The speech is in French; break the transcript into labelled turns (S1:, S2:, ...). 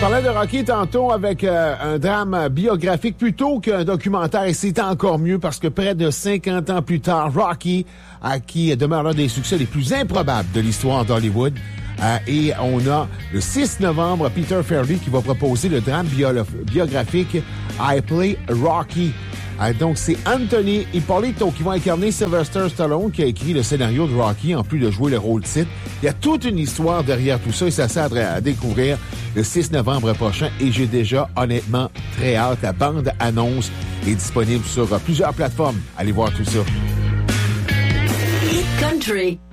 S1: parlais de Rocky tantôt avec un drame biographique plutôt qu'un documentaire, et c'est encore mieux parce que près de 50 ans plus tard, Rocky, qui demeure l'un des succès les plus improbables de l'histoire d'Hollywood, et on a le 6 novembre Peter Farrelly qui va proposer le drame biographique I Play Rocky. Donc, c'est Anthony Ippolito qui va incarner Sylvester Stallone, qui a écrit le scénario de Rocky, en plus de jouer le rôle titre. Il y a toute une histoire derrière tout ça et ça sert à découvrir le 6 novembre prochain. Et j'ai déjà, honnêtement, très hâte. La bande-annonce est disponible sur plusieurs plateformes. Allez voir tout ça.
S2: Hit Country.